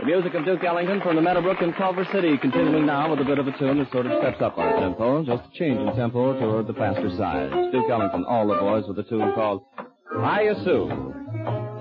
Music of Duke Ellington from the Meadowbrook in Culver City, continuing now with a bit of a tune that sort of steps up our tempo, just a change in tempo toward the faster side. Duke Ellington, All the Boys, with a tune called I Assume.